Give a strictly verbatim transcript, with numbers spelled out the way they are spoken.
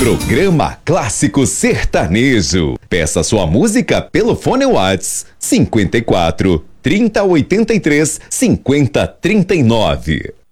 Programa Clássico Sertanejo. Peça sua música pelo fone Whats cinquenta e quatro, trinta, oitenta e três, cinquenta, trinta e nove.